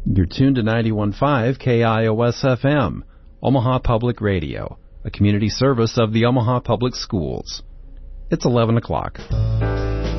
You're tuned to 91.5 KIOS-FM, Omaha Public Radio, a community service of the Omaha Public Schools. It's 11 o'clock.